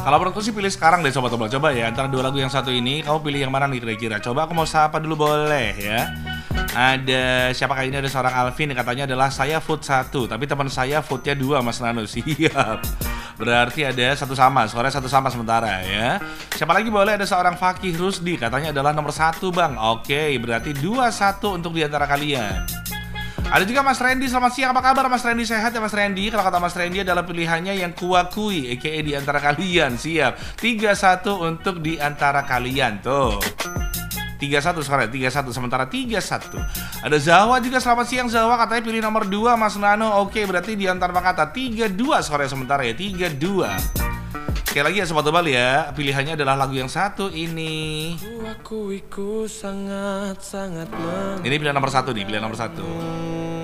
Kalau menurutku sih pilih sekarang deh Sobat Tebal. Coba ya, antara dua lagu yang satu ini, kamu pilih yang mana nih kira-kira? Coba aku mau sapa dulu boleh ya. Ada siapakah ini? Ada seorang Alvin yang katanya adalah saya vote 1, tapi teman saya vote-nya 2 Mas Nano. Siap. Berarti ada satu sama, skornya satu sama sementara ya. Siapa lagi boleh? Ada seorang Fakih Rusdi, katanya adalah nomor 1 Bang. Oke, berarti 2-1 untuk diantara kalian. Ada juga Mas Randy, selamat siang, apa kabar Mas Randy? Sehat ya Mas Randy? Kalau kata Mas Randy adalah pilihannya yang kuakui, aka di antara kalian. Siap, 3-1 untuk di antara kalian. Tuh 3-1 sekarang, 3-1, sementara 3-1. Ada Zawa juga, selamat siang Zawa, katanya pilih nomor 2 Mas Nano. Oke, berarti di antara kata 3-2 skornya sementara ya, 3-2. Sekali lagi ya Sobat Tebal ya, pilihannya adalah lagu yang satu ini. Aku sangat-sangat Ini pilihan nomor 1 nih, pilihan nomor 1.